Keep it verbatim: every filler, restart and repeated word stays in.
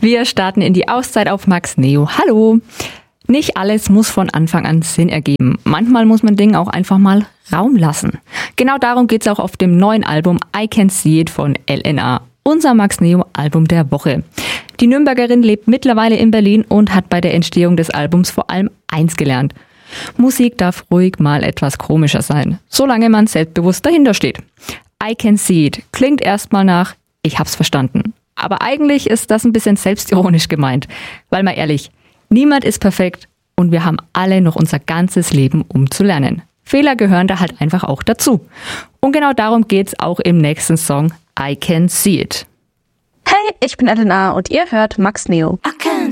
Wir starten in die Auszeit auf Max Neo. Hallo! Nicht alles muss von Anfang an Sinn ergeben. Manchmal muss man Dingen auch einfach mal Raum lassen. Genau darum geht's auch auf dem neuen Album I Can See It von L N A. Unser Max Neo Album der Woche. Die Nürnbergerin lebt mittlerweile in Berlin und hat bei der Entstehung des Albums vor allem eins gelernt. Musik darf ruhig mal etwas komischer sein, solange man selbstbewusst dahinter steht. I Can See It klingt erstmal nach, ich hab's verstanden. Aber eigentlich ist das ein bisschen selbstironisch gemeint. Weil mal ehrlich, niemand ist perfekt und wir haben alle noch unser ganzes Leben, um zu lernen. Fehler gehören da halt einfach auch dazu. Und genau darum geht's auch im nächsten Song I Can See It. Hey, ich bin L N A und ihr hört Max Neo. I